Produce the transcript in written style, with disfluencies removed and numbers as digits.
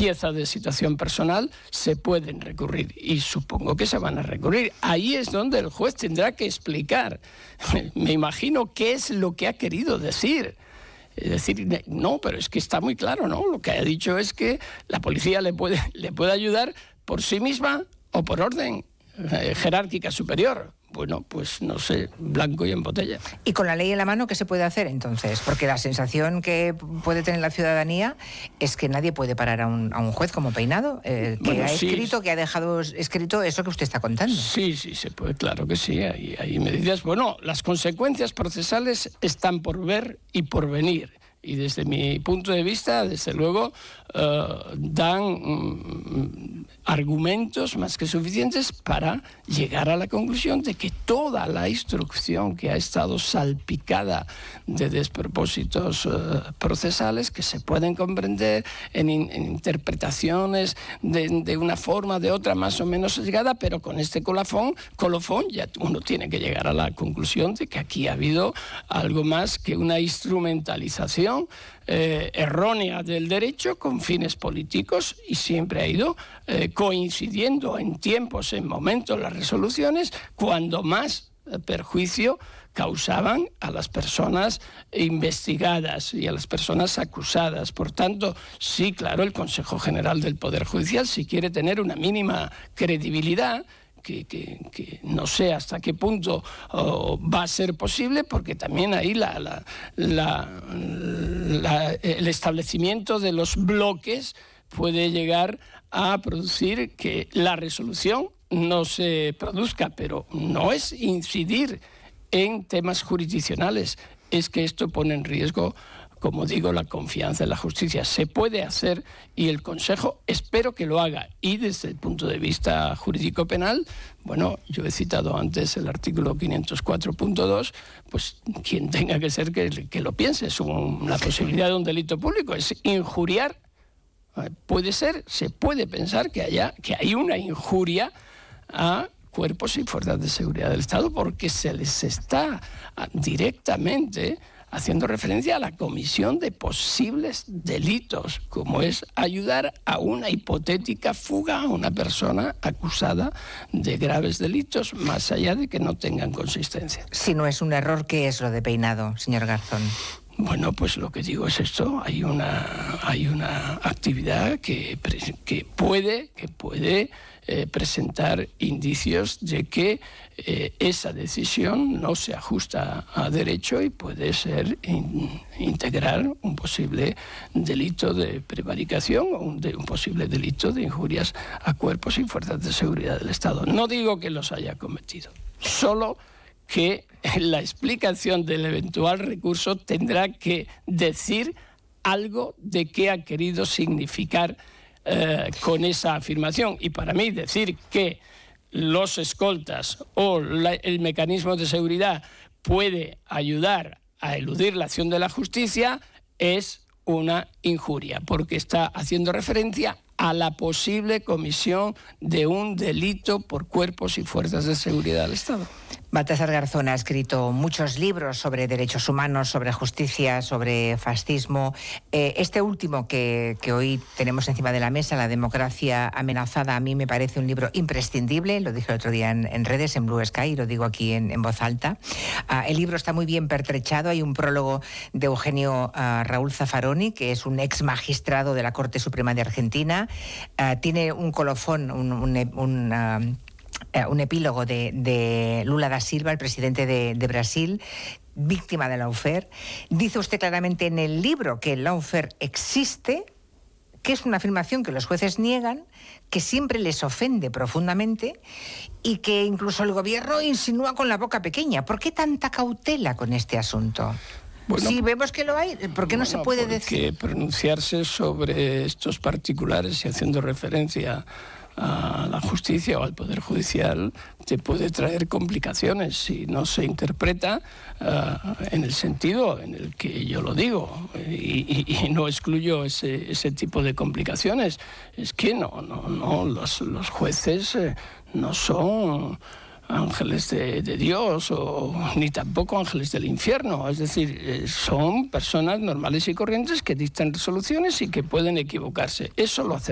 pieza de situación personal, se pueden recurrir y supongo que se van a recurrir. Ahí es donde el juez tendrá que explicar, me imagino, qué es lo que ha querido decir. Es decir, no, pero es que está muy claro, ¿no? Lo que ha dicho es que la policía le puede ayudar por sí misma o por orden jerárquica superior. Bueno, pues no sé, blanco y en botella. ¿Y con la ley en la mano qué se puede hacer entonces? Porque la sensación que puede tener la ciudadanía es que nadie puede parar a un juez como Peinado, que ha escrito, que ha dejado escrito eso que usted está contando. Sí, se puede, claro que sí, hay medidas. Bueno, las consecuencias procesales están por ver y por venir. Y desde mi punto de vista, desde luego, dan argumentos más que suficientes para llegar a la conclusión de que toda la instrucción que ha estado salpicada de despropósitos procesales, que se pueden comprender en interpretaciones de una forma, de otra, más o menos llegada, pero con este colofón ya uno tiene que llegar a la conclusión de que aquí ha habido algo más que una instrumentalización errónea del derecho con fines políticos, y siempre ha ido coincidiendo en tiempos, en momentos, las resoluciones cuando más perjuicio causaban a las personas investigadas y a las personas acusadas. Por tanto, sí, claro, el Consejo General del Poder Judicial, si quiere tener una mínima credibilidad, que no sé hasta qué punto va a ser posible, porque también ahí el establecimiento de los bloques puede llegar a producir que la resolución no se produzca, pero no es incidir en temas jurisdiccionales, es que esto pone en riesgo, como digo, la confianza en la justicia. Se puede hacer y el Consejo espero que lo haga. Y desde el punto de vista jurídico-penal, bueno, yo he citado antes el artículo 504.2, pues quien tenga que ser que lo piense. Es la posibilidad de un delito público, es injuriar. Puede ser, se puede pensar que hay una injuria a cuerpos y fuerzas de seguridad del Estado porque se les está directamente haciendo referencia a la comisión de posibles delitos, como es ayudar a una hipotética fuga a una persona acusada de graves delitos, más allá de que no tengan consistencia. Si no es un error, ¿qué es lo de Peinado, señor Garzón? Bueno, pues lo que digo es esto, hay una actividad que puede presentar indicios de que esa decisión no se ajusta a derecho y puede ser integrar un posible delito de prevaricación o un posible delito de injurias a cuerpos y fuerzas de seguridad del Estado. No digo que los haya cometido, solo que la explicación del eventual recurso tendrá que decir algo de qué ha querido significar con esa afirmación. Y para mí decir que los escoltas o el mecanismo de seguridad puede ayudar a eludir la acción de la justicia es una injuria, porque está haciendo referencia a la posible comisión de un delito por cuerpos y fuerzas de seguridad del Estado. Baltasar Garzón ha escrito muchos libros sobre derechos humanos, sobre justicia, sobre fascismo. Este último que hoy tenemos encima de la mesa, La democracia amenazada, a mí me parece un libro imprescindible. Lo dije el otro día en redes, en Blue Sky, y lo digo aquí en voz alta. El libro está muy bien pertrechado. Hay un prólogo de Eugenio Raúl Zaffaroni, que es un ex magistrado de la Corte Suprema de Argentina. Tiene un colofón, un epílogo de Lula da Silva, el presidente de Brasil, víctima de lawfare. Dice usted claramente en el libro que el lawfare existe, que es una afirmación que los jueces niegan, que siempre les ofende profundamente y que incluso el gobierno insinúa con la boca pequeña. ¿Por qué tanta cautela con este asunto? Bueno, si vemos que lo hay, ¿por qué no se puede decir? Porque pronunciarse sobre estos particulares y haciendo referencia a la justicia o al Poder Judicial te puede traer complicaciones si no se interpreta en el sentido en el que yo lo digo, y no excluyo ese tipo de complicaciones. Es que los jueces no son ángeles de Dios ni tampoco ángeles del infierno. Es decir, son personas normales y corrientes que dictan resoluciones y que pueden equivocarse. Eso lo hace